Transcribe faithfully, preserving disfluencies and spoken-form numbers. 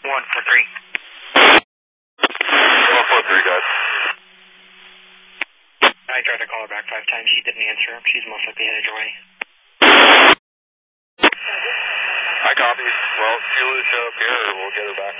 one four three. one four three, guys. I tried to call her back five times. She didn't answer. She's most likely headed your way. I copy. Well, she'll show up here or we'll get her back.